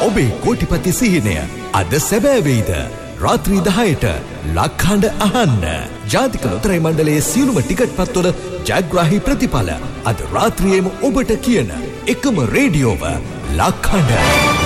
ඔබේ කෝටිපති සිහිනය අද සැබෑ වෙයිද? රාත්‍රී 10ට ලක්හඬ අහන්න. ජාතික ලොතරැයි මණ්ඩලයේ සියලුම ටිකට් පත්වල ජයග්‍රාහී ප්‍රතිඵල අද රාත්‍රියේම ඔබට කියන එකම රේඩියෝව ලක්හඬ.